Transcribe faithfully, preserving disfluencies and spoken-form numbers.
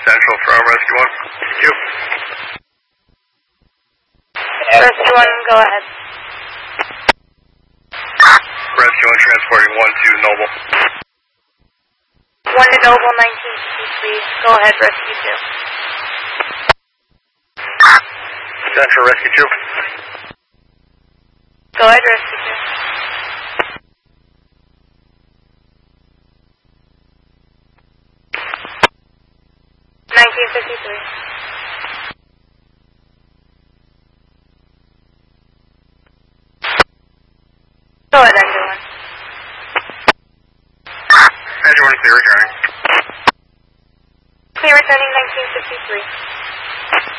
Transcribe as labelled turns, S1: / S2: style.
S1: Central from Rescue one. Q.
S2: Rescue one, go ahead.
S1: Rescue one transporting one to Noble.
S2: one to Noble, nineteen fifty-three. Go ahead, Rescue two.
S1: Central Rescue two.
S2: Go ahead, Rescue two. nineteen fifty-three. Go ahead, Engine one.
S1: Engine one, clear returning.
S2: Clear returning nineteen fifty-three.